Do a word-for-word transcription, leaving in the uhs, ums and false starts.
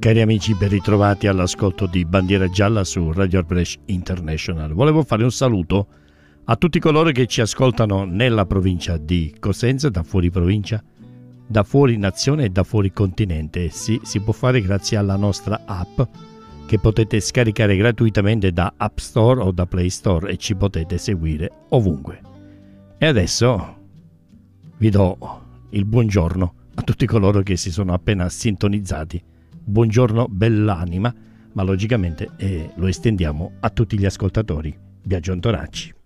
Cari amici, ben ritrovati all'ascolto di Bandiera Gialla su Radio Brescia International. Volevo fare un saluto a tutti coloro che ci ascoltano nella provincia di Cosenza, da fuori provincia, da fuori nazione e da fuori continente. Sì, si può fare grazie alla nostra app che potete scaricare gratuitamente da App Store o da Play Store e ci potete seguire ovunque. E adesso vi do il buongiorno a tutti coloro che si sono appena sintonizzati. Buongiorno bell'anima, ma logicamente eh, lo estendiamo a tutti gli ascoltatori. Biagio Antonacci.